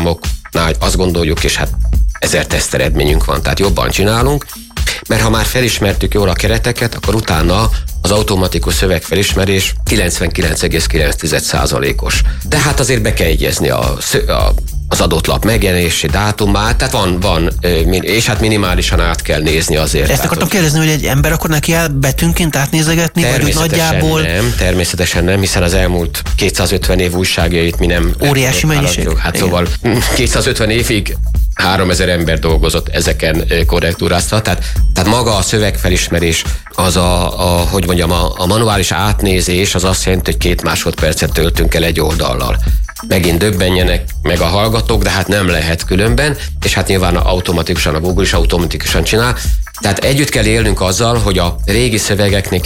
programoknál azt gondoljuk, és hát 1000 teszt eredményünk van, tehát jobban csinálunk, mert ha már felismertük jól a kereteket, akkor utána az automatikus szövegfelismerés 99,9%-os. De hát azért be kell egyezni az adott lap megjelenési dátumát, tehát van, és hát minimálisan át kell nézni azért. Ezt akartam kérdezni, hogy egy ember akkor neki áll betűnként átnézegetni, vagy úgy nagyjából? Természetesen nem, hiszen az elmúlt 250 év újságjait mi nem... Óriási mennyiség. Hát szóval 250 évig 3000 ember dolgozott ezeken korrektúrázta, tehát maga a szövegfelismerés, az a manuális átnézés, az azt jelenti, hogy 2 másodpercet töltünk el egy oldallal. Megint döbbenjenek meg a hallgatók, de hát nem lehet különben, és hát nyilván a Google is automatikusan csinál. Tehát együtt kell élnünk azzal, hogy a régi szövegeknél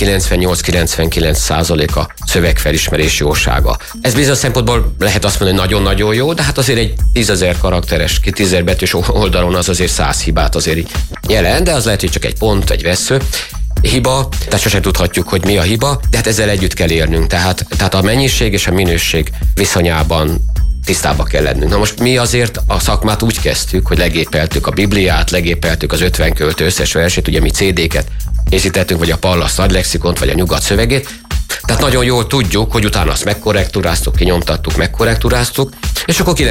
98-99% a szövegfelismerés jósága. Ez bizonyos szempontból lehet azt mondani, hogy nagyon-nagyon jó, de hát azért egy 10.000 karakteres, 10.000 betűs oldalon az azért 100 hibát azért így jelent, de az lehet, hogy csak egy pont, egy vessző hiba, tehát sosem tudhatjuk, hogy mi a hiba, de hát ezzel együtt kell élnünk. Tehát a mennyiség és a minőség viszonyában tisztába kell lennünk. Na most mi azért a szakmát úgy kezdtük, hogy legépeltük a Bibliát, legépeltük az 50 költő összes versét, ugye mi CD-ket készítettünk, vagy a Pallas Nagy Lexikont, vagy a Nyugat szövegét. Tehát nagyon jól tudjuk, hogy utána azt megkorrektúráztuk, kinyomtattuk, megkorrektúráztuk, és akkor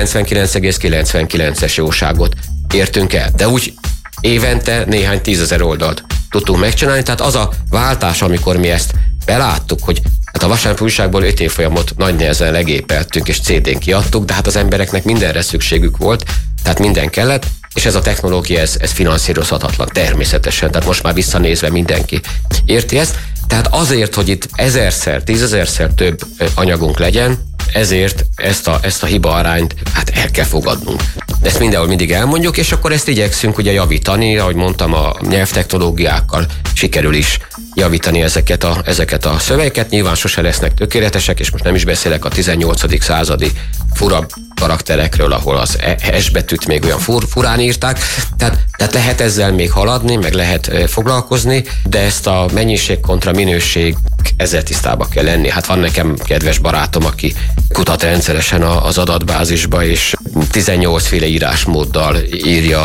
99,99-es jóságot értünk el. De úgy évente néhány 10.000 oldalt tudtunk megcsinálni, tehát az a váltás, amikor mi ezt beláttuk, hogy hát a Vasárnapi Újságból 5 évfolyamot nagy nehezen legépeltünk, és CD-n kiadtuk, de hát az embereknek mindenre szükségük volt, tehát minden kellett, és ez a technológia, ez finanszírozhatatlan természetesen, tehát most már visszanézve mindenki érti ezt. Tehát azért, hogy itt 1000-szer, 10.000-szer több anyagunk legyen, ezért ezt a hiba arányt hát el kell fogadnunk. Ezt mindenhol mindig elmondjuk, és akkor ezt igyekszünk ugye javítani, ahogy mondtam, a nyelvtechnológiákkal sikerül is javítani ezeket a szövegeket. Nyilván sose lesznek tökéletesek, és most nem is beszélek a 18. századi fura karakterekről, ahol az S betűt még olyan furán írták. Tehát lehet ezzel még haladni, meg lehet foglalkozni, de ezt a mennyiség kontra minőség, ezzel tisztába kell lenni. Hát van nekem kedves barátom, aki kutat rendszeresen az adatbázisba, és 18 féle írásmóddal írja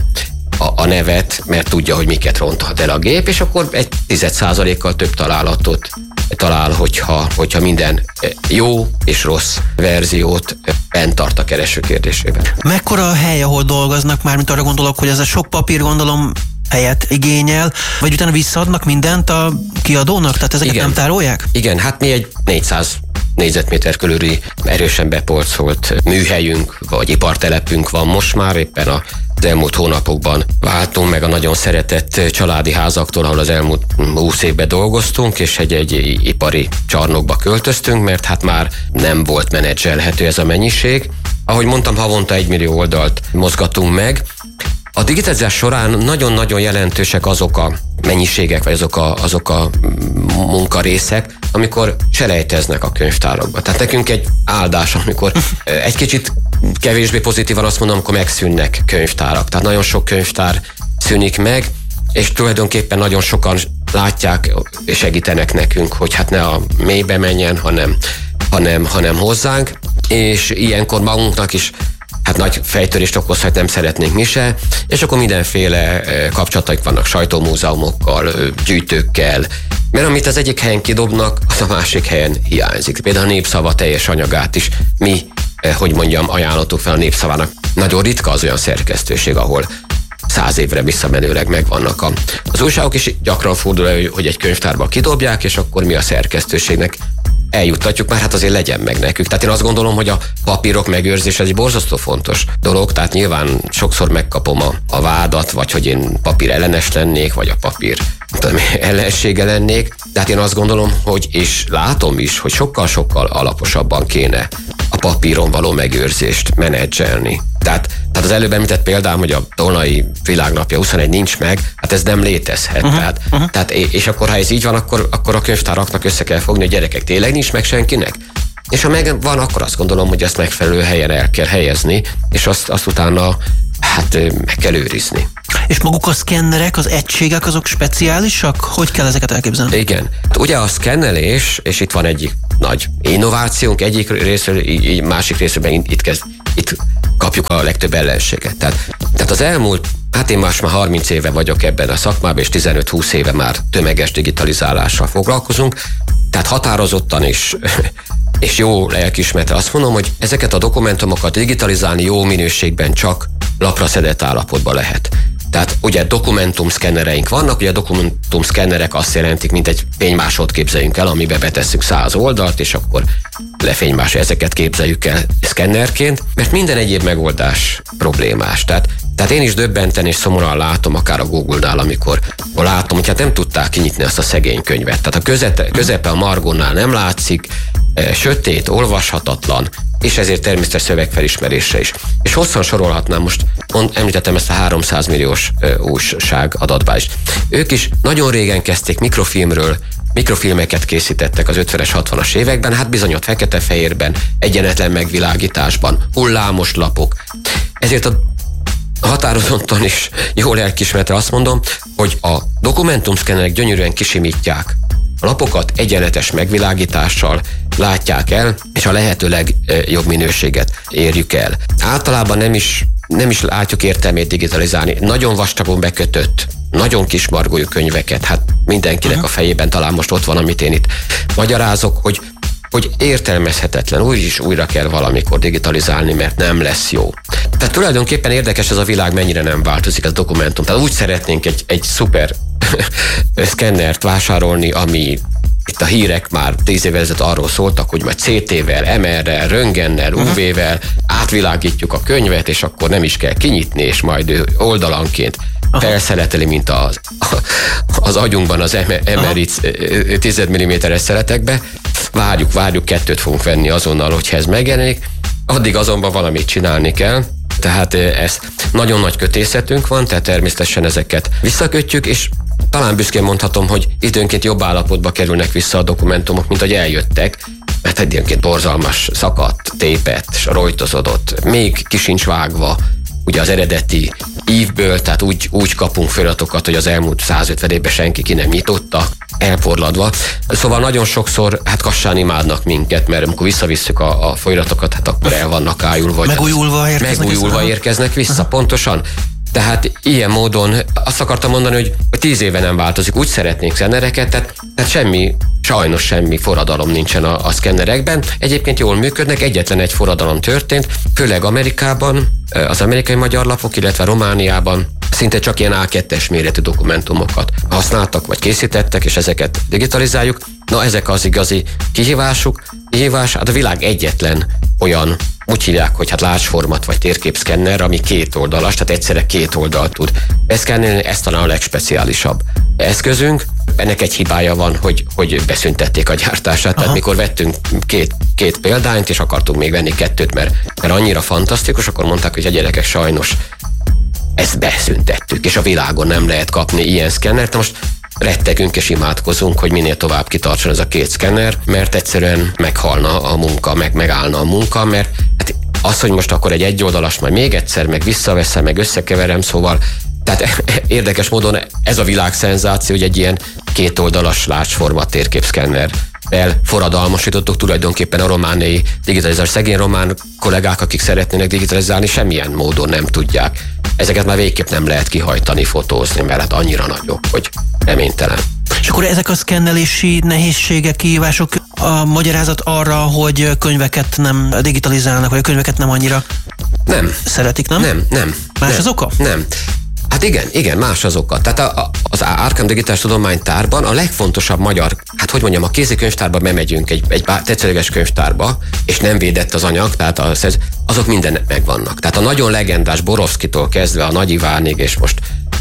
a nevet, mert tudja, hogy miket ronthat el a gép, és akkor egy 10%-kal több találatot talál, hogyha minden jó és rossz verziót bent tart a kereső kérdésében. Mekkora a hely, ahol dolgoznak, mármint arra gondolok, hogy ez a sok papír, gondolom, helyet igényel, vagy utána visszaadnak mindent a kiadónak? Tehát ezeket nem tárolják? Igen, hát mi egy 400 négyzetméter körüli erősen bepolcolt műhelyünk, vagy ipartelepünk van most már, éppen az elmúlt hónapokban váltunk meg a nagyon szeretett családi házaktól, ahol az elmúlt 20 évben dolgoztunk, és egy ipari csarnokba költöztünk, mert hát már nem volt menedzselhető ez a mennyiség. Ahogy mondtam, havonta 1 millió oldalt mozgatunk meg. A digitalizálás során nagyon-nagyon jelentősek azok a mennyiségek, vagy azok a munkarészek, amikor selejteznek a könyvtárakba. Tehát nekünk egy áldás, amikor egy kicsit kevésbé pozitívan azt mondom, amikor megszűnnek könyvtárak. Tehát nagyon sok könyvtár szűnik meg, és tulajdonképpen nagyon sokan látják és segítenek nekünk, hogy hát ne a mélybe menjen, hanem hozzánk, és ilyenkor magunknak is hát nagy fejtörést okozhat, nem szeretnénk mi se, és akkor mindenféle kapcsolataik vannak sajtómúzeumokkal, gyűjtőkkel, mert amit az egyik helyen kidobnak, az a másik helyen hiányzik. Például a Népszava teljes anyagát is mi, ajánlottuk fel a Népszavának. Nagyon ritka az olyan szerkesztőség, ahol 100 évre visszamenőleg megvannak az újságok, és gyakran fordul elő, hogy egy könyvtárba kidobják, és akkor mi a szerkesztőségnek eljuttatjuk, már hát azért legyen meg nekük. Tehát én azt gondolom, hogy a papírok megőrzése egy borzasztó fontos dolog, tehát nyilván sokszor megkapom a vádat, vagy hogy én papír ellenes lennék, vagy a papír ellensége lennék, de hát én azt gondolom, hogy és látom is, hogy sokkal-sokkal alaposabban kéne a papíron való megőrzést menedzselni. Tehát az előbb említett példám, hogy a Tolnai Világnapja 21 nincs meg, hát ez nem létezhet. Tehát, és akkor, ha ez így van, akkor a könyvtáraknak össze kell fogni, hogy gyerekek, tényleg nincs meg senkinek? És ha meg van, akkor azt gondolom, hogy ezt megfelelő helyen el kell helyezni, és azt utána meg kell őrizni. És maguk a szkennerek, az egységek, azok speciálisak? Hogy kell ezeket elképzelni? Igen. Ugye a szkennelés, és itt van egyik nagy innovációnk, egyik részről, másik részről itt kezd itt kapjuk a legtöbb ellenséget. Tehát az elmúlt, hát én már 30 éve vagyok ebben a szakmában, és 15-20 éve már tömeges digitalizálással foglalkozunk, tehát határozottan és jó lelkiismerettel azt mondom, hogy ezeket a dokumentumokat digitalizálni jó minőségben csak lapra szedett állapotban lehet. Tehát ugye dokumentumszkennereink vannak, ugye a dokumentumszkennerek azt jelentik, mint egy fénymásolt képzeljünk el, amiben betesszük 100 oldalt, és akkor lefénymás, ezeket képzeljük el szkennerként, mert minden egyéb megoldás problémás. Tehát én is döbbenten és szomorúan látom, akár a Google-nál, amikor látom, hogy hát nem tudták kinyitni azt a szegény könyvet. Tehát a közepe a margónál nem látszik, sötét, olvashatatlan, és ezért természetes szövegfelismerésre is. És hosszan sorolhatnám, most említettem ezt a 300 milliós újság adatbázist. Ők is nagyon régen kezdték mikrofilmeket készítettek az 50-es, 60-as években, hát bizony ott fekete-fehérben, egyenetlen megvilágításban, hullámos lapok. Ezért a határozottan is jó lelkiismeretre azt mondom, hogy a dokumentumszkennerek gyönyörűen kisimítják a lapokat, egyenletes megvilágítással látják el, és a lehető legjobb minőséget érjük el. Általában nem is látjuk értelmét digitalizálni. Nagyon vastagon bekötött, nagyon kismargójú könyveket, hát mindenkinek a fejében talán most ott van, amit én itt magyarázok, hogy értelmezhetetlen, újra kell valamikor digitalizálni, mert nem lesz jó. Tehát tulajdonképpen érdekes ez a világ, mennyire nem változik a dokumentum. Tehát úgy szeretnénk egy szuper szkennert vásárolni, ami itt a hírek már 10 évvel ezelőtt arról szóltak, hogy majd CT-vel, MR-rel, röntgennel, UV-vel átvilágítjuk a könyvet, és akkor nem is kell kinyitni, és majd oldalanként felszeleteli, mint az agyunkban az MRI 10 mm-es szeletekbe. Várjuk, 2 fogunk venni azonnal, hogyha ez megjelenik. Addig azonban valamit csinálni kell. Tehát ez nagyon nagy kötészetünk van, tehát természetesen ezeket visszakötjük, és talán büszkén mondhatom, hogy időnként jobb állapotba kerülnek vissza a dokumentumok, mint ahogy eljöttek, mert időnként borzalmas, szakadt, tépett, rojtozódott, még ki sincs vágva, ugye az eredeti ívből, tehát úgy kapunk feliratokat, hogy az elmúlt 150 évben senki ki nem nyitotta, elporladva. Szóval nagyon sokszor hát imádnak minket, mert amikor visszavisszük a folyiratokat, hát akkor el vannak ájulva. Megújulva érkeznek vissza, pontosan. Tehát ilyen módon azt akartam mondani, hogy 10 éve nem változik, úgy szeretnénk szkennereket, tehát sajnos semmi forradalom nincsen a szkennerekben. Egyébként jól működnek, egyetlen egy forradalom történt, főleg Amerikában, az amerikai magyar lapok, illetve Romániában szinte csak ilyen A2-es méretű dokumentumokat használtak, vagy készítettek, és ezeket digitalizáljuk. Na, ezek az igazi kihívás, hát a világ egyetlen olyan, úgy hívják, hogy hát large format vagy térképszkenner, ami 2 oldalas, tehát egyszerre 2 oldalt tud beszkennelni, ez talán a legspeciálisabb eszközünk. Ennek egy hibája van, hogy beszüntették a gyártását, tehát mikor vettünk két példányt, és akartunk még venni 2, mert annyira fantasztikus, akkor mondták, hogy a gyerekek, sajnos ezt beszüntettük, és a világon nem lehet kapni ilyen szkennert. Most rettegünk és imádkozunk, hogy minél tovább kitartson ez a 2 szkenner, mert egyszerűen meghalna a munka, megállna a munka, mert hát az, hogy most akkor egy egyoldalas, majd még egyszer, meg visszaveszem, meg összekeverem, szóval tehát érdekes módon ez a világ szenzáció, hogy egy ilyen 2 oldalas large format térképszkennerrel forradalmasítottuk tulajdonképpen a romániai digitalizálás. Szegény román kollégák, akik szeretnének digitalizálni, semmilyen módon nem tudják. Ezeket már végképp nem lehet kihajtani, fotózni, mert hát annyira nagyok, hogy reménytelen. És akkor ezek a szkennelési nehézségek, kihívások a magyarázat arra, hogy könyveket nem digitalizálnak, vagy a könyveket nem annyira szeretik, nem? Nem. Más az oka? Nem. Hát igen, más az oka. Tehát az Arkham Digitális Tudománytárban a legfontosabb magyar, hát hogy mondjam, a kézikönyvtárba bemegyünk egy tetszőleges könyvtárba, és nem védett az anyag, tehát azok minden megvannak. Tehát a nagyon legendás Borowskitól kezdve a Nagy Ivánig, és most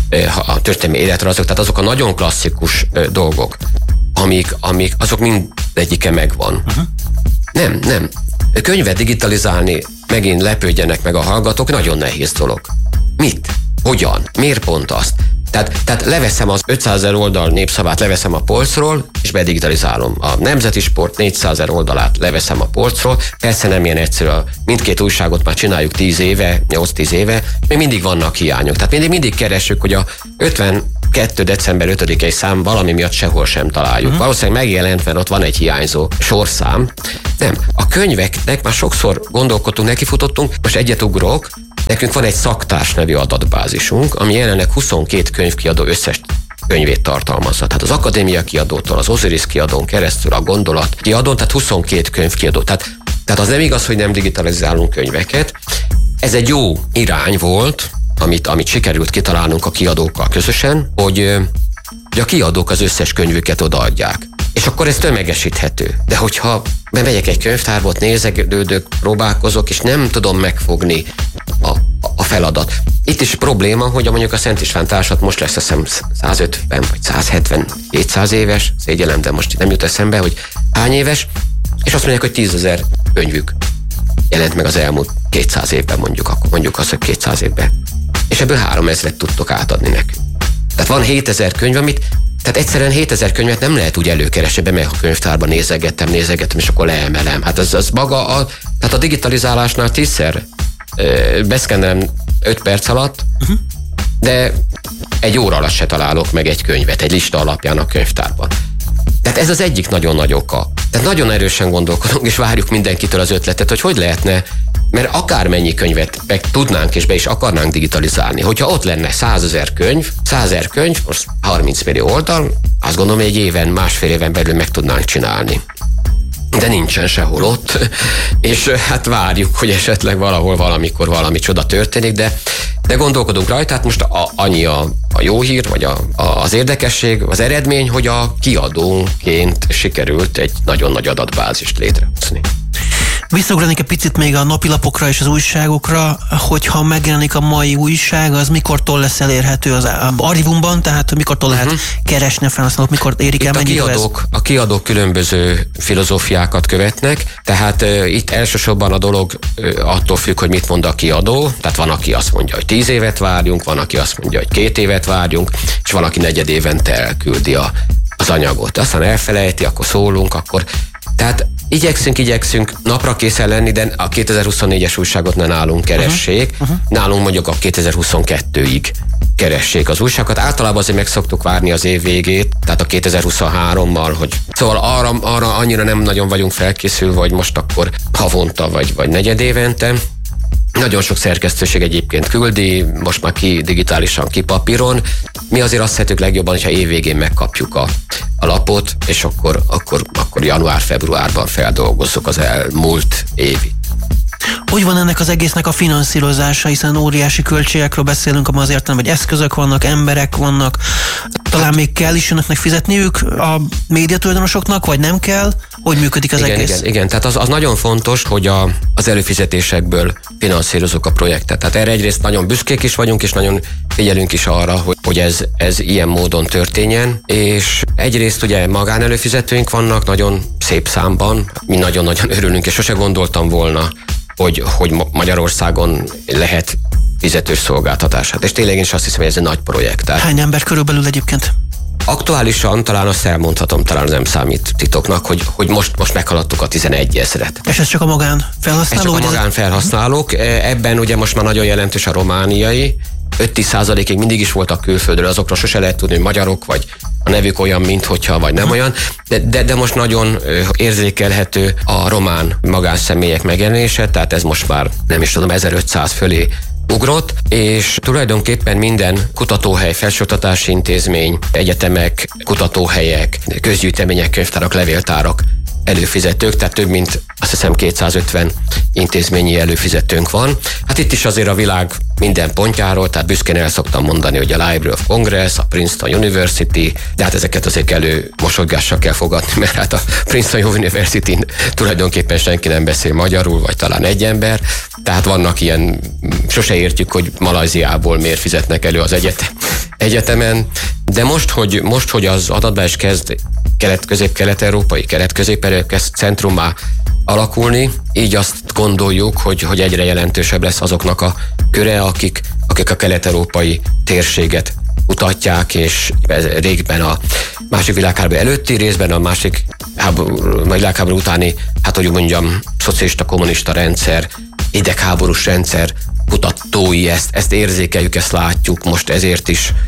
a történelmi életrajzok, tehát azok a nagyon klasszikus dolgok, amik azok mindegyike megvan. Nem. Könyvet digitalizálni, megint lepődjenek meg a hallgatók, nagyon nehéz dolog. Mit? Hogyan? Miért pont azt? Tehát leveszem az 500 000 oldal népszavát, leveszem a polcról, és bedigitalizálom. A Nemzeti Sport 400 000 oldalát leveszem a polcról. Persze nem ilyen egyszerű. Mindkét újságot már csináljuk 10 éve, 8-10 éve, és még mindig vannak hiányok. Tehát mindig keressük, hogy a 50 2. december 5-i szám valami miatt sehol sem találjuk. Valószínűleg megjelent, mert ott van egy hiányzó sorszám. Nem, a könyveknek már sokszor gondolkodtunk, nekifutottunk, most egyet ugrok, nekünk van egy Szaktárs nevű adatbázisunk, ami jelenleg 22 könyvkiadó összes könyvét tartalmazza. Tehát az Akadémia kiadótól, az Osiris kiadón keresztül, a Gondolat kiadón, tehát 22 könyvkiadó. Tehát az nem igaz, hogy nem digitalizálunk könyveket. Ez egy jó irány volt, amit sikerült kitalálnunk a kiadókkal közösen, hogy a kiadók az összes könyvüket odaadják. És akkor ez tömegesíthető. De hogyha bemegyek egy könyvtárba, ott nézegődök, próbálkozok, és nem tudom megfogni a feladat. Itt is probléma, hogy mondjuk a Szent István Társat most lesz, azt hiszem 150 vagy 170, 200 éves, szégyellem, de most nem jut eszembe, hogy hány éves, és azt mondják, hogy 10 000 könyvük jelent meg az elmúlt 200 évben, mondjuk azt, hogy 200 évben. És ebből 3000-et tudtok átadni nekünk. Tehát van 7000 könyv, tehát egyszerűen 7000 könyvet nem lehet úgy előkeresni, bemegyek a könyvtárba, nézegettem, és akkor leemelem. Hát ez maga tehát a digitalizálásnál 10-szer beszkennelem 5 perc alatt, de egy óra alatt se találok meg egy könyvet, egy lista alapján a könyvtárban. Tehát ez az egyik nagyon nagy oka. Tehát nagyon erősen gondolkodunk, és várjuk mindenkitől az ötletet, hogy lehetne, mert akármennyi könyvet meg tudnánk és be is akarnánk digitalizálni. Hogyha ott lenne 100 000 könyv, most 30 millió oldal, azt gondolom, hogy egy éven, másfél éven belül meg tudnánk csinálni. De nincsen sehol ott, és hát várjuk, hogy esetleg valahol, valamikor valami csoda történik, de gondolkodunk rajta, hát most annyi a jó hír, vagy az érdekesség, az eredmény, hogy a kiadónként sikerült egy nagyon nagy adatbázist létrehozni. Visszaugranék egy picit még a napilapokra és az újságokra, hogyha megjelenik a mai újság, az mikortól lesz elérhető az archívumban, tehát mikortól lehet keresni a felhasználók, mikor érik el, mennyi a kiadók különböző filozófiákat követnek, tehát itt elsősorban a dolog attól függ, hogy mit mond a kiadó, tehát van, aki azt mondja, hogy 10 évet várjunk, van, aki azt mondja, hogy 2 évet várjunk, és van, aki 4 évente elküldi az anyagot. Aztán elfelejti, akkor szólunk, akkor... Tehát igyekszünk napra készen lenni, de a 2024-es újságot ne nálunk keressék. Nálunk mondjuk a 2022-ig keressék az újságokat. Általában azért meg szoktuk várni az év végét, tehát a 2023-mal, hogy szóval arra annyira nem nagyon vagyunk felkészülve, hogy most akkor havonta vagy 4 évente. Nagyon sok szerkesztőség egyébként küldi, most már digitálisan, papíron. Mi azért azt szeretjük legjobban, hogyha évvégén megkapjuk a lapot, és akkor január-februárban feldolgozzuk az elmúlt évi. Hogy van ennek az egésznek a finanszírozása, hiszen óriási költségekről beszélünk, abban az értelem, hogy eszközök vannak, emberek vannak, talán még kell is önöknek fizetniük a médiatulajdonosoknak, vagy nem kell? Hogy működik az egész? Igen, tehát az nagyon fontos, hogy az előfizetésekből finanszírozunk a projektet. Tehát erre egyrészt nagyon büszkék is vagyunk, és nagyon figyelünk is arra, hogy ez ilyen módon történjen, és egyrészt ugye magánelőfizetőink vannak, nagyon szép számban, mi nagyon-nagyon örülünk, és sose gondoltam volna, hogy Magyarországon lehet fizetős szolgáltatását. És tényleg én is azt hiszem, hogy ez egy nagy projekt. Hány ember körülbelül egyébként? Aktuálisan talán azt elmondhatom, talán nem számít titoknak, hogy most meghaladtuk a 11 000-et. És ez csak a magánfelhasználók? Ez csak a magánfelhasználók. Ebben ugye most már nagyon jelentős a romániai. 5-10%-ig mindig is voltak külföldről, azokról sose lehet tudni, hogy magyarok, vagy a nevük olyan, minthogyha, vagy nem olyan. De most nagyon érzékelhető a román magánszemélyek megjelenése, tehát ez most már nem is tudom, 1500 fölé ugrott, és tulajdonképpen minden kutatóhely, felsőoktatási intézmény, egyetemek, kutatóhelyek, közgyűjtemények, könyvtárak, levéltárak előfizetők, tehát több mint azt hiszem 250 intézményi előfizetőnk van. Hát itt is azért a világ minden pontjáról, tehát büszkén el szoktam mondani, hogy a Library of Congress, a Princeton University, de hát ezeket azért mosodgással kell fogadni, mert hát a Princeton University-n tulajdonképpen senki nem beszél magyarul, vagy talán egy ember, tehát vannak ilyen, sose értjük, hogy Malajziából miért fizetnek elő az egyetemen, de most, hogy az adatbázis kezd kelet-közép-kelet-európai, kelet-közép centrummá alakulni, így azt gondoljuk, hogy egyre jelentősebb lesz azoknak a köre, akik a kelet-európai térséget mutatják, és régebben a második világháború előtti részben, a második világháború utáni, hát hogy mondjam, szocialista, kommunista rendszer, idegháborús rendszer kutatói, ezt érzékeljük, ezt látjuk, most ezért is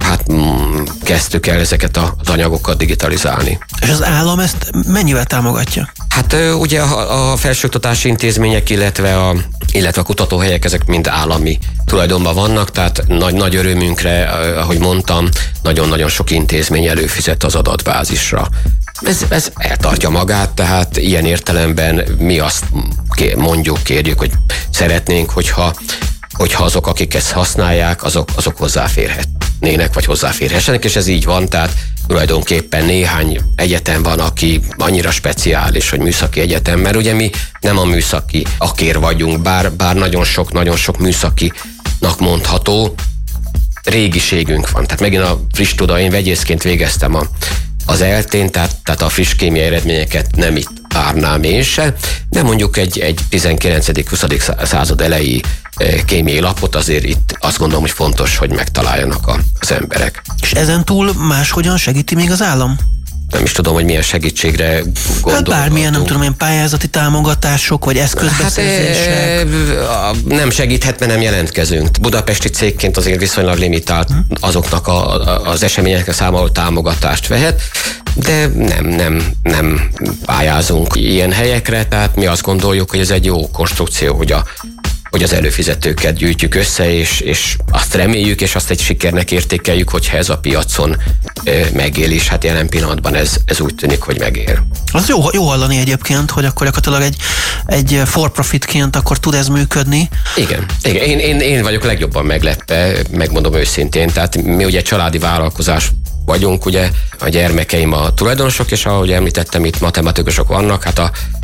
hát kezdtük el ezeket az anyagokat digitalizálni. És az állam ezt mennyivel támogatja? Hát ugye a felsőoktatási intézmények, illetve a kutatóhelyek, ezek mind állami tulajdonban vannak, tehát nagy örömünkre, ahogy mondtam, nagyon-nagyon sok intézmény előfizet az adatbázisra. Ez eltartja magát, tehát ilyen értelemben mi azt kérjük, hogy szeretnénk, hogyha azok, akik ezt használják, azok hozzáférhetnének, vagy hozzáférhessenek, és ez így van, tehát tulajdonképpen néhány egyetem van, aki annyira speciális, hogy műszaki egyetem, mert ugye mi nem a műszaki akér vagyunk, bár nagyon sok műszakinak mondható régiségünk van. Tehát megint a friss tuda, én vegyészként végeztem az ELTÉn, tehát a friss kémiai eredményeket nem itt várnám én se, de mondjuk egy 19.-20. század elejé kémiai lapot azért itt azt gondolom, hogy fontos, hogy megtaláljanak az emberek. És ezen túl máshogyan segíti még az állam? Nem is tudom, hogy milyen segítségre gondolhatunk. Hát bármilyen, nem tudom, ilyen pályázati támogatások, vagy eszközbeszerzések. Hát, nem segíthet, mert nem jelentkezünk. Budapesti cégként azért viszonylag limitált azoknak az eseményeknek a száma, ahol támogatást vehet, de nem pályázunk ilyen helyekre, tehát mi azt gondoljuk, hogy ez egy jó konstrukció, hogy az előfizetőket gyűjtjük össze, és azt reméljük, és azt egy sikernek értékeljük, hogyha ez a piacon megél, és hát jelen pillanatban ez úgy tűnik, hogy megér. Az jó hallani egyébként, hogy akkor gyakorlatilag egy for-profitként akkor tud ez működni. Igen. Én vagyok legjobban meglepve, megmondom őszintén, tehát mi ugye családi vállalkozás vagyunk, ugye a gyermekeim a tulajdonosok, és ahogy említettem, itt matematikusok vannak, hát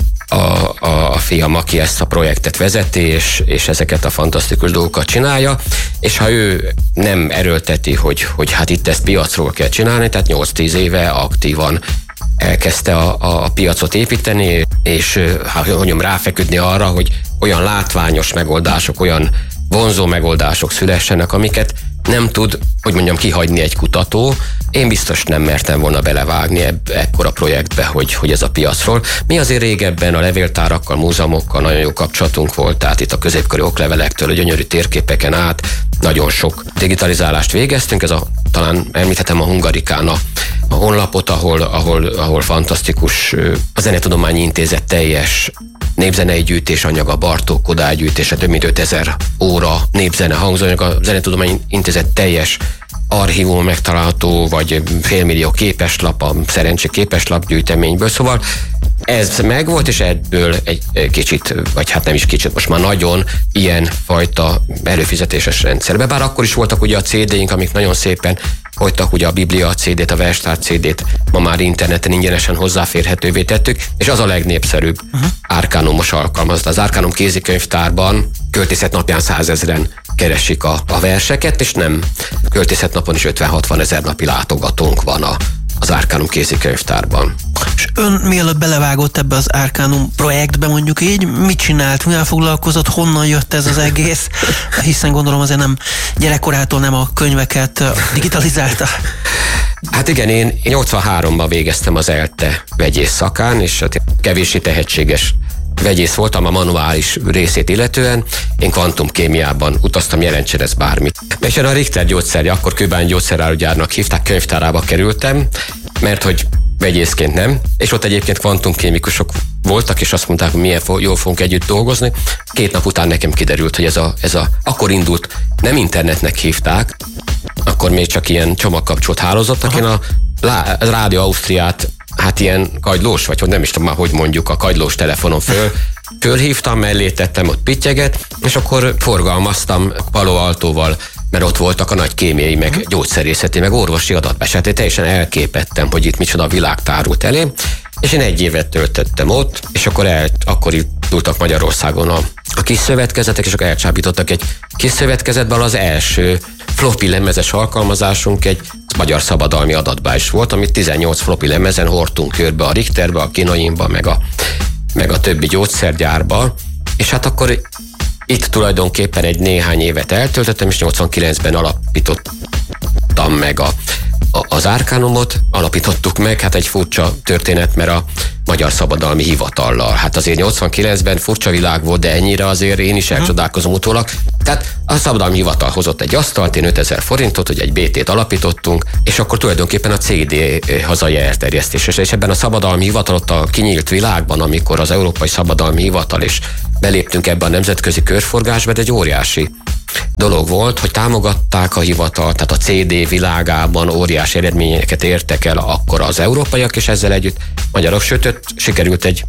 a fiam, aki ezt a projektet vezeti, és ezeket a fantasztikus dolgokat csinálja, és ha ő nem erőlteti, hogy hát itt ezt piacról kell csinálni, tehát 8-10 éve aktívan elkezdte a piacot építeni, és mondjam, ráfeküdni arra, hogy olyan látványos megoldások, olyan vonzó megoldások szülessenek, amiket nem tud, hogy mondjam, kihagyni egy kutató. Én biztos nem mertem volna belevágni ekkora projektbe, hogy ez a piacról. Mi azért régebben a levéltárakkal, múzeumokkal nagyon jó kapcsolatunk volt, tehát itt a középkori oklevelektől, a gyönyörű térképeken át nagyon sok digitalizálást végeztünk. Talán említhetem a Hungarikán a honlapot, ahol fantasztikus a Zenetudományi Intézet teljes népzenei gyűjtésanyaga, Bartók Kodály gyűjtése, több mint 5000 óra népzene hangzóanyag, a Zenetudományi Intézet teljes archívum megtalálható, vagy félmillió képeslap, a Szerencsé képeslap gyűjteményből, szóval ez megvolt, és ebből egy kicsit, vagy hát nem is kicsit, most már nagyon ilyen fajta előfizetéses rendszerbe, bár akkor is voltak ugye a CD-ink, amik nagyon szépen hagytak, ugye a Biblia CD-t, a Verstár CD-t ma már interneten ingyenesen hozzáférhetővé tettük, és az a legnépszerűbb Arcanumos alkalmazat. Az Arcanum kézikönyvtárban költészet napján 100 000-en keresik a verseket, és nem költészet napon is 50-60 ezer napi látogatónk van az Arcanum kézikönyvtárban. És ön mielőtt belevágott ebbe az Arcanum projektbe, mondjuk így, mit csinált, mivel foglalkozott, honnan jött ez az egész? Hiszen gondolom azért nem gyerekkorától nem a könyveket digitalizálta. Hát igen, én 83-ban végeztem az ELTE vegyész szakán, és kevéssé tehetséges vegyész voltam a manuális részét illetően. Én kvantumkémiában utaztam, jelentsen ez bármit. És a Richter gyógyszer, akkor kőbányi gyógyszerárugyárnak hívták, könyvtárába kerültem, mert hogy vegyészként nem, és ott egyébként kvantumkémikusok voltak, és azt mondták, hogy milyen jól fogunk együtt dolgozni. 2 nap után nekem kiderült, hogy ez akkor indult, nem internetnek hívták, akkor még csak ilyen csomagkapcsolt hálózatnak. Én a Rádió Ausztriát, hát ilyen kagylós, vagy hogy nem is tudom már, hogy mondjuk, a kagylós telefonon fölhívtam, mellé tettem ott pittyeget, és akkor forgalmaztam Palo Altóval, mert ott voltak a nagy kémiai, meg gyógyszerészeti, meg orvosi adatbesát. Teljesen elképettem, hogy itt micsoda világ tárult elém, és én 1 évet töltöttem ott, és akkor indultak Magyarországon a kis szövetkezetek, és akkor elcsábítottak egy kis szövetkezetben. Az első floppy lemezes alkalmazásunk egy magyar szabadalmi adatbázis volt, amit 18 floppy lemezen hordtunk körbe a Richterbe, a Kinoinba, meg a többi gyógyszergyárba, és hát akkor itt tulajdonképpen egy néhány évet eltöltöttem, és 89-ben alapítottam meg Az Arcanumot alapítottuk meg, hát egy furcsa történet, mert a Magyar Szabadalmi Hivatallal. Hát azért 89-ben furcsa világ volt, de ennyire azért én is elcsodálkozom utólag. Tehát a Szabadalmi Hivatal hozott egy asztalt, én 5000 forintot, hogy egy BT-t alapítottunk, és akkor tulajdonképpen a CD hazai elterjesztés. És ebben a Szabadalmi Hivatal ott a kinyílt világban, amikor az Európai Szabadalmi Hivatal is beléptünk ebbe a nemzetközi körforgásba, de egy óriási dolog volt, hogy támogatták a hivatalt, tehát a CD világában óriási eredményeket értek el akkor az európaiak, és ezzel együtt magyarok, sőt, sikerült egy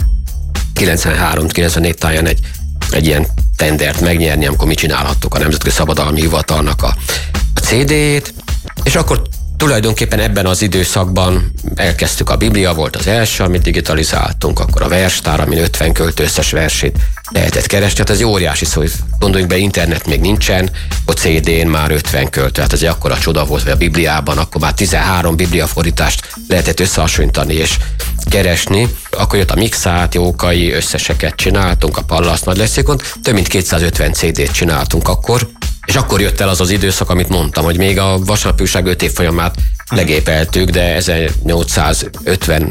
93-94 táján egy ilyen tendert megnyerni, amikor mi csinálhattuk a Nemzetközi Szabadalmi Hivatalnak a CD-t, és akkor tulajdonképpen ebben az időszakban elkezdtük a Biblia, volt az első, amit digitalizáltunk, akkor a verstár, amin 50 költő összes versét lehetett keresni. Tehát ez egy óriási szó, gondoljunk be, internet még nincsen, a CD-n már 50 költő, hát ez egy akkora csoda volt, hogy a Bibliában akkor már 13 bibliafordítást lehetett összehasonlítani és keresni. Akkor jött a Mixát, Jókai, összeseket csináltunk, a Pallas Nagy Lexikon, több mint 250 CD-t csináltunk akkor, és akkor jött el az az időszak, amit mondtam, hogy még a Vasárnapi Újság 5 év folyamát legépeltük, de 1851-től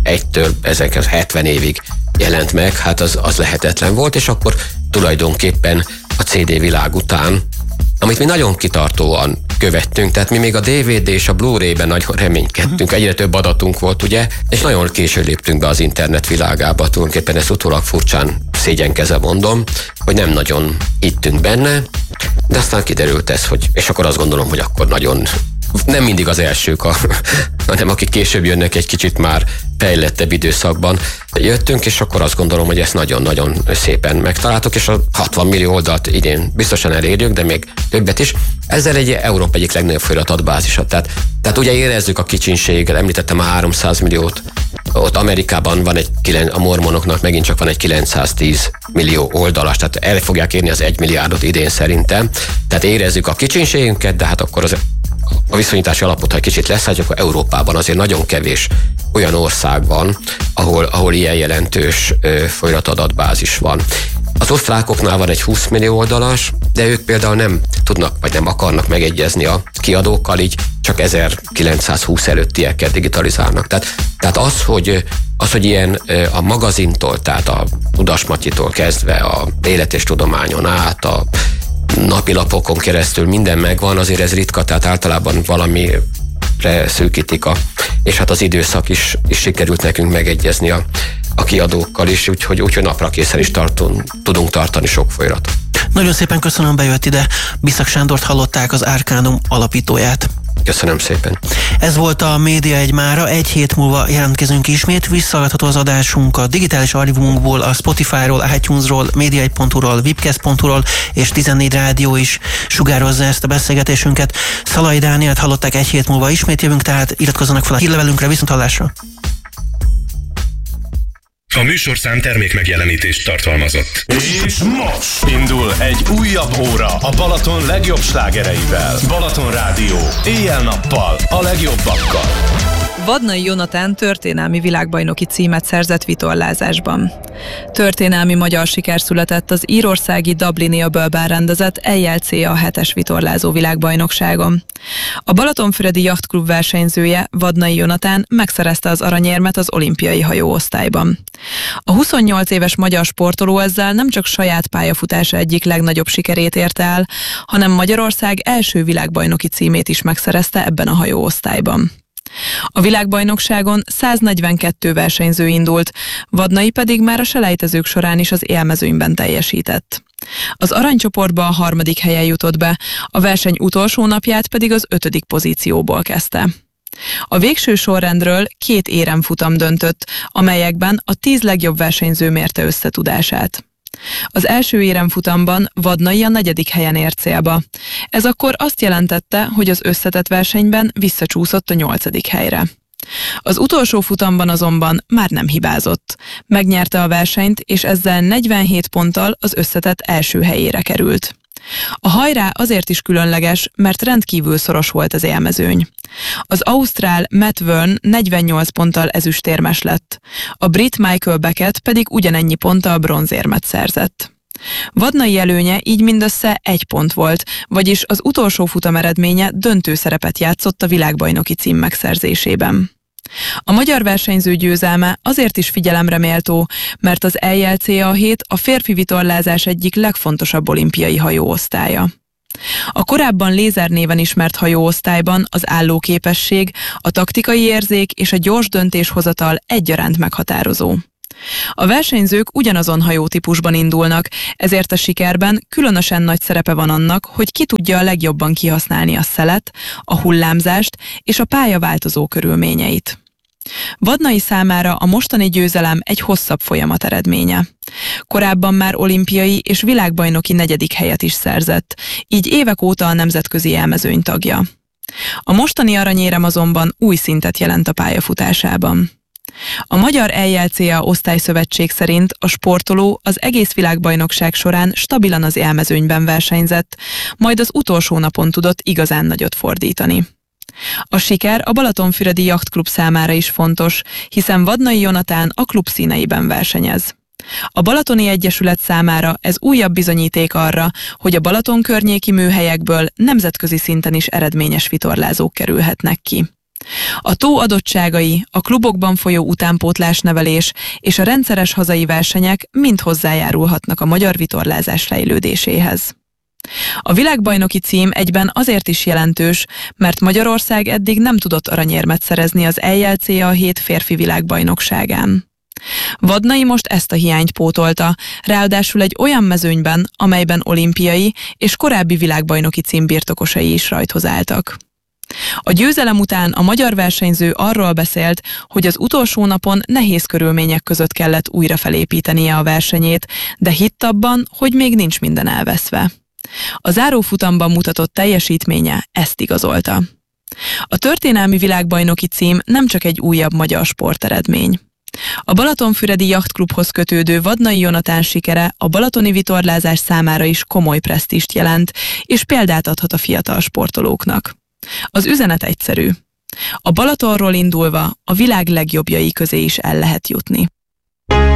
1970 évig jelent meg, hát az lehetetlen volt, és akkor tulajdonképpen a CD világ után, amit mi nagyon kitartóan követtünk, tehát mi még a DVD és a Blu-ray-ben nagyon reménykedtünk, egyre több adatunk volt, ugye, és nagyon későn léptünk be az internet világába, tulajdonképpen ezt utólag furcsán szégyenkezve mondom, hogy nem nagyon hittünk benne, de aztán kiderült ez, hogy, és akkor azt gondolom, hogy akkor nagyon, nem mindig az elsők, hanem akik később jönnek egy kicsit már fejlettebb időszakban jöttünk, és akkor azt gondolom, hogy ezt nagyon-nagyon szépen megtaláltuk, és a 60 millió oldalt idén biztosan elérjük, de még többet is. Ezzel egy Európa egyik legnagyobb folyóiratatbázisa. Tehát ugye érezzük a kicsinséget, említettem a 300 milliót, ott Amerikában van a mormonoknak megint csak van egy 910 millió oldalas, tehát el fogják érni az 1 milliárdot idén szerintem. Tehát érezzük a kicsinségünket, de hát akkor a viszonyítási alapot, ha egy kicsit leszálljuk, akkor Európában azért nagyon kevés olyan ország van, ahol ilyen jelentős folyóiratadatbázis van. Az osztrákoknál van egy 20 millió oldalas, de ők például nem tudnak, vagy nem akarnak megegyezni a kiadókkal, így csak 1920 előttieket digitalizálnak. Tehát az, hogy ilyen a magazintól, tehát a Udas Matyitól kezdve a Élet és Tudományon át, a napilapokon keresztül minden megvan, azért ez ritka, tehát általában valamire szűkítik és hát az időszak is sikerült nekünk megegyezni a kiadókkal is, úgyhogy napra készen is tudunk tartani sok folyóiratot. Nagyon szépen köszönöm, bejött ide. Biszak Sándort hallották, az Arcanum alapítóját. Köszönöm szépen. Ez volt a Média egy mára, egy hét múlva jelentkezünk ismét, visszahallgatható az adásunk a digitális archívumunkból, a Spotify-ról, iTunes-ról, Média1.hu-ról, Webcast.hu-ról, és 14 rádió is sugározza ezt a beszélgetésünket. Szalai Dánielt hallották, egy hét múlva ismét jövünk, tehát iratkozzanak fel a hírlevelünkre, viszonthallásra. A műsorszám termékmegjelenítést tartalmazott. És most indul egy újabb óra a Balaton legjobb slágereivel. Balaton Rádió. Éjjel-nappal a legjobbakkal. Vadnai Jonatán történelmi világbajnoki címet szerzett vitorlázásban. Történelmi magyar siker született az írországi Dublini öbölben rendezett EJLCA 7-es vitorlázó világbajnokságon. A Balatonfüredi Jachtklub versenyzője, Vadnai Jonatán megszerezte az aranyérmet az olimpiai hajóosztályban. A 28 éves magyar sportoló ezzel nem csak saját pályafutása egyik legnagyobb sikerét érte el, hanem Magyarország első világbajnoki címét is megszerezte ebben a hajóosztályban. A világbajnokságon 142 versenyző indult, Vadnai pedig már a selejtezők során is az élmezőnyben teljesített. Az aranycsoportba a 3. helyen jutott be, a verseny utolsó napját pedig az 5. pozícióból kezdte. A végső sorrendről 2 éremfutam döntött, amelyekben a 10 legjobb versenyző mérte össze tudását. Az első éremfutamban Vadnai a 4. helyen ért célba. Ez akkor azt jelentette, hogy az összetett versenyben visszacsúszott a 8. helyre. Az utolsó futamban azonban már nem hibázott. Megnyerte a versenyt, és ezzel 47 ponttal az összetett első helyére került. A hajrá azért is különleges, mert rendkívül szoros volt az élmezőny. Az ausztrál Matt Wern 48 ponttal ezüstérmes lett, a brit Michael Beckett pedig ugyanennyi ponttal bronzérmet szerzett. Vadnai előnye így mindössze 1 pont volt, vagyis az utolsó futam eredménye döntő szerepet játszott a világbajnoki cím megszerzésében. A magyar versenyző győzelme azért is figyelemre méltó, mert az EJLCA7 a férfi vitorlázás egyik legfontosabb olimpiai hajóosztálya. A korábban lézer néven ismert hajóosztályban az állóképesség, a taktikai érzék és a gyors döntéshozatal egyaránt meghatározó. A versenyzők ugyanazon hajótípusban indulnak, ezért a sikerben különösen nagy szerepe van annak, hogy ki tudja a legjobban kihasználni a szelet, a hullámzást és a pálya változó körülményeit. Vadnai számára a mostani győzelem egy hosszabb folyamat eredménye. Korábban már olimpiai és világbajnoki 4. helyet is szerzett, így évek óta a nemzetközi elmezőny tagja. A mostani aranyérem azonban új szintet jelent a pályafutásában. A Magyar EJLCA Osztályszövetség szerint a sportoló az egész világbajnokság során stabilan az élmezőnyben versenyzett, majd az utolsó napon tudott igazán nagyot fordítani. A siker a Balatonfüredi Jachtklub számára is fontos, hiszen Vadnai Jonatán a klub színeiben versenyez. A Balatoni Egyesület számára ez újabb bizonyíték arra, hogy a Balaton környéki műhelyekből nemzetközi szinten is eredményes vitorlázók kerülhetnek ki. A tó adottságai, a klubokban folyó utánpótlásnevelés és a rendszeres hazai versenyek mind hozzájárulhatnak a magyar vitorlázás fejlődéséhez. A világbajnoki cím egyben azért is jelentős, mert Magyarország eddig nem tudott aranyérmet szerezni az EJLCA7 férfi világbajnokságán. Vadnai most ezt a hiányt pótolta, ráadásul egy olyan mezőnyben, amelyben olimpiai és korábbi világbajnoki cím birtokosai is rajthoz álltak. A győzelem után a magyar versenyző arról beszélt, hogy az utolsó napon nehéz körülmények között kellett újra felépítenie a versenyét, de hitt abban, hogy még nincs minden elveszve. A zárófutamban mutatott teljesítménye ezt igazolta. A történelmi világbajnoki cím nem csak egy újabb magyar sporteredmény. A Balatonfüredi Jachtklubhoz kötődő Vadnai Jonatán sikere a balatoni vitorlázás számára is komoly presztízst jelent, és példát adhat a fiatal sportolóknak. Az üzenet egyszerű. A Balatonról indulva a világ legjobbjai közé is el lehet jutni.